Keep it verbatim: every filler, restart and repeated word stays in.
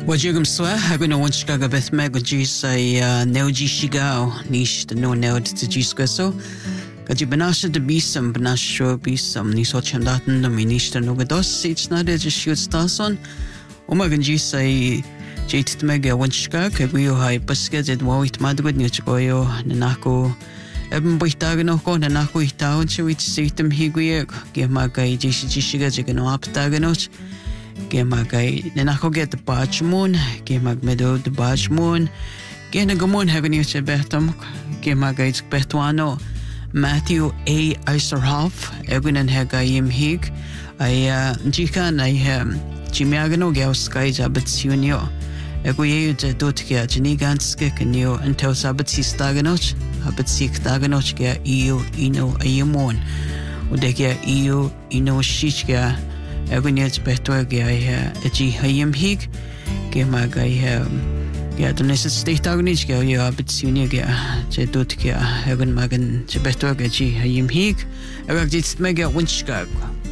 Wajugum swa haguna wanchkaga beth megaji say neoji shigao nish the no neod to gisqueso. Gaji banasha de bisam banasho bisam niso chandaten the minister no gados sits not as a shoot stason. Omaganji say jait mega wanchka kaguyo hai basket at wawit madgud nichgoyo nanako. Eben boitagano nanako itaon chewit situm higuye gemagai jishishiga jigano aptaganoch. Gemagay nanako get the bachmoon, gemag meadow the bachmoon, genagamon having you to betum, gemagay betuano, Matthew A. Iserhoff, Egun and Hagayim Hig, I Jikan, I am Jimiagano Gauss Sky Jabets Unio, Eguye Dotkia, Jeniganskik and you until Sabbatsi Staganoch, Abatsik Daganoch, Gea Eo, Eno, Ayamon, Udekia Eo, Eno Shishka. Egunyet beto gaya eji hayim hig gema gaya gaya doneset state agunich gaya ya betsunia gaya je dot gaya egun magan je beto eji hayim hig egak jit mega winchka